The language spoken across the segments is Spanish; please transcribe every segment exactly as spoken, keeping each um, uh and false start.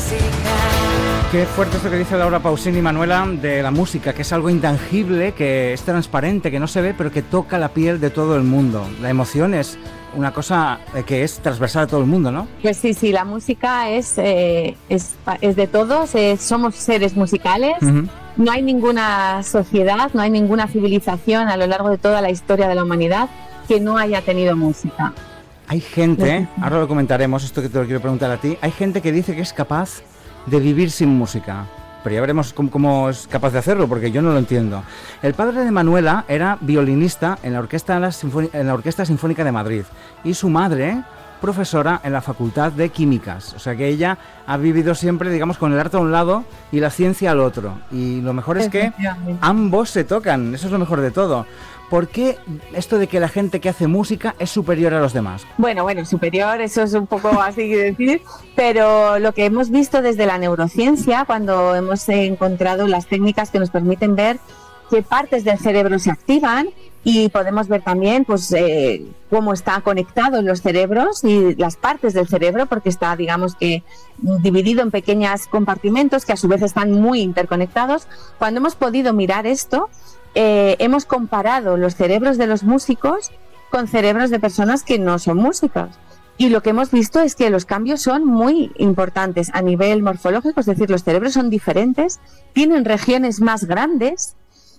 Qué fuerte esto que dice Laura Pausini, Manuela, de la música, que es algo intangible, que es transparente, que no se ve, pero que toca la piel de todo el mundo. La emoción es una cosa que es transversal a todo el mundo, ¿no? Pues sí, sí, la música es, eh, es, es de todos, eh, somos seres musicales. Uh-huh. No hay ninguna sociedad, no hay ninguna civilización a lo largo de toda la historia de la humanidad que no haya tenido música. Hay gente, ahora lo comentaremos, esto que te lo quiero preguntar a ti, hay gente que dice que es capaz de vivir sin música, pero ya veremos cómo, cómo es capaz de hacerlo, porque yo no lo entiendo. El padre de Manuela era violinista en la Orquesta, en la Sinfónica, en la Orquesta Sinfónica de Madrid, y su madre, profesora en la Facultad de Químicas. O sea que ella ha vivido siempre, digamos, con el arte a un lado y la ciencia al otro. Y lo mejor es que ambos se tocan, eso es lo mejor de todo. ¿Por qué esto de que la gente que hace música es superior a los demás? Bueno, bueno, superior, eso es un poco así que decir, pero lo que hemos visto desde la neurociencia, cuando hemos encontrado las técnicas que nos permiten ver qué partes del cerebro se activan, y podemos ver también pues eh, cómo están conectados los cerebros y las partes del cerebro, porque está, digamos que, dividido en pequeños compartimentos que a su vez están muy interconectados. Cuando hemos podido mirar esto, eh, hemos comparado los cerebros de los músicos con cerebros de personas que no son músicos. Y lo que hemos visto es que los cambios son muy importantes a nivel morfológico, es decir, los cerebros son diferentes, tienen regiones más grandes.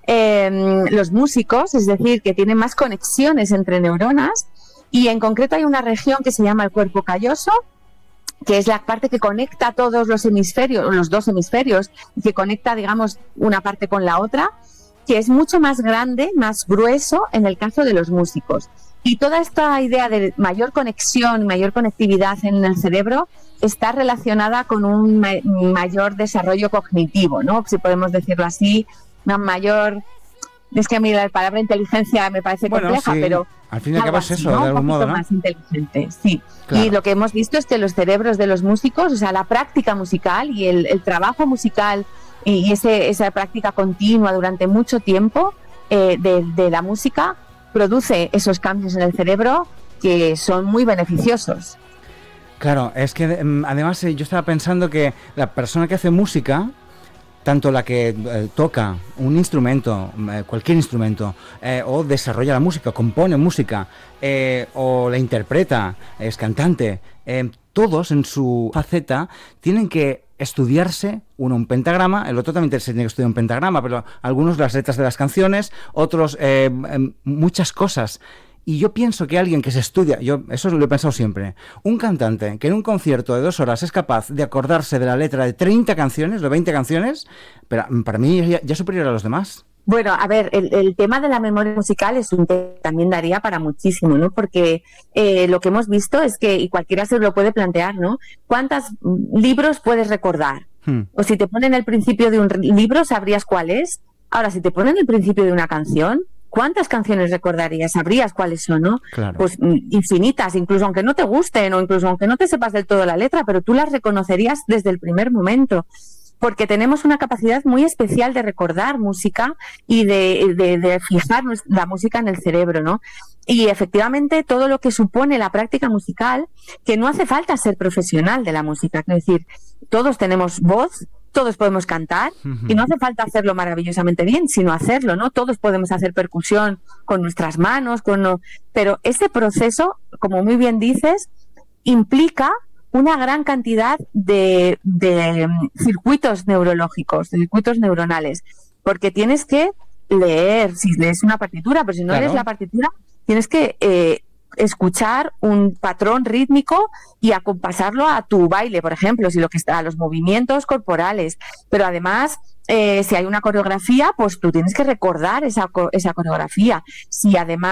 Eh, los músicos, es decir, que tienen más conexiones entre neuronas, y en concreto hay una región que se llama el cuerpo calloso, que es la parte que conecta todos los hemisferios, los dos hemisferios, y que conecta, digamos, una parte con la otra, que es mucho más grande, más grueso en el caso de los músicos. Y toda esta idea de mayor conexión, mayor conectividad en el cerebro está relacionada con un ma- mayor desarrollo cognitivo, ¿no? Si podemos decirlo así, una mayor, es que a mí la palabra inteligencia me parece bueno, compleja, sí. pero al fin y al cabo es eso, ¿no? de algún modo, ¿no? Más inteligente, sí. Claro. Y lo que hemos visto es que los cerebros de los músicos, o sea, la práctica musical y el, el trabajo musical y ese, esa práctica continua durante mucho tiempo eh, de, de la música produce esos cambios en el cerebro que son muy beneficiosos. Claro, es que además yo estaba pensando que la persona que hace música, tanto la que eh, toca un instrumento, eh, cualquier instrumento, eh, o desarrolla la música, compone música, eh, o la interpreta, es cantante, eh, todos en su faceta tienen que estudiarse, uno un pentagrama, el otro también se tiene que estudiar un pentagrama, pero algunos las letras de las canciones, otros eh, eh, muchas cosas. Y yo pienso que alguien que se estudia, yo eso lo he pensado siempre, un cantante que en un concierto de dos horas es capaz de acordarse de la letra de treinta canciones, de veinte canciones, pero para mí ya, ya es superior a los demás. Bueno, a ver, el, el tema de la memoria musical es un tema que también daría para muchísimo, ¿no? Porque eh, lo que hemos visto es que, y cualquiera se lo puede plantear, ¿no? ¿Cuántos libros puedes recordar? Hmm. O si te ponen el principio de un libro, ¿sabrías cuál es? Ahora, si te ponen el principio de una canción, ¿cuántas canciones recordarías? ¿Sabrías cuáles son, no? Claro. Pues infinitas, incluso aunque no te gusten o incluso aunque no te sepas del todo la letra, pero tú las reconocerías desde el primer momento. Porque tenemos una capacidad muy especial de recordar música y de, de, de fijar la música en el cerebro, ¿no? Y efectivamente todo lo que supone la práctica musical, que no hace falta ser profesional de la música, es decir, todos tenemos voz, todos podemos cantar, uh-huh. y no hace falta hacerlo maravillosamente bien, sino hacerlo, ¿no? Todos podemos hacer percusión con nuestras manos, con, pero ese proceso, como muy bien dices, implica una gran cantidad de, de circuitos neurológicos, de circuitos neuronales, porque tienes que leer, si lees una partitura, pero si no claro. lees la partitura, tienes que eh, escuchar un patrón rítmico y acompasarlo a tu baile, por ejemplo, si lo que está, a los movimientos corporales, pero además eh, si hay una coreografía, pues tú tienes que recordar esa, esa coreografía, si además